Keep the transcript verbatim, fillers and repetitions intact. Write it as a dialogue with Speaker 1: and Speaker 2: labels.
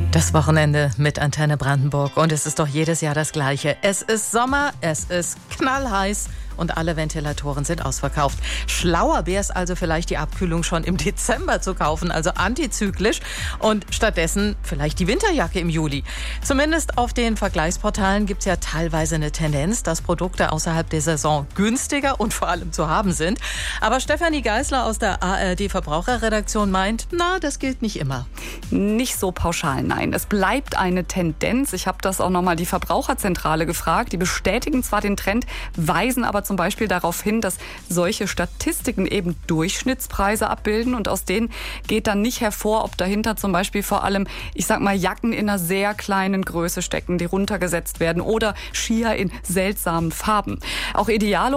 Speaker 1: Das Wochenende mit Antenne Brandenburg und es ist doch jedes Jahr das Gleiche. Es ist Sommer, es ist knallheiß und alle Ventilatoren sind ausverkauft. Schlauer wäre es also vielleicht, die Abkühlung schon im Dezember zu kaufen, also antizyklisch, und stattdessen vielleicht die Winterjacke im Juli. Zumindest auf den Vergleichsportalen gibt es ja teilweise eine Tendenz, dass Produkte außerhalb der Saison günstiger und vor allem zu haben sind. Aber Stefanie Geisler aus der A R D-Verbraucherredaktion meint, na, das gilt nicht immer.
Speaker 2: Nicht so pauschal, nein. Es bleibt eine Tendenz. Ich habe das auch nochmal die Verbraucherzentrale gefragt. Die bestätigen zwar den Trend, weisen aber zum Beispiel darauf hin, dass solche Statistiken eben Durchschnittspreise abbilden und aus denen geht dann nicht hervor, ob dahinter zum Beispiel vor allem, ich sag mal, Jacken in einer sehr kleinen Größe stecken, die runtergesetzt werden oder Skier in seltsamen Farben. Auch Idealo